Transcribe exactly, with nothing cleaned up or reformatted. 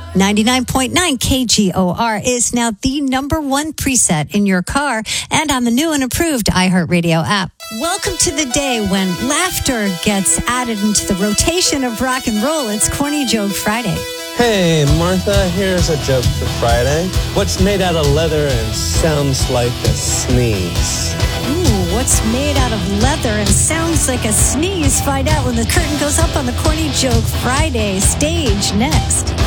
ninety-nine point nine K G O R is now the number one preset in your car and on the new and improved iHeartRadio app. Welcome to the day when laughter gets added into the rotation of rock and roll. It's Corny Joke Friday. Hey, Martha, here's a joke for Friday. What's made out of leather and sounds like a sneeze? Ooh, what's made out of leather and sounds like a sneeze? Find out when the curtain goes up on the Corny Joke Friday stage next.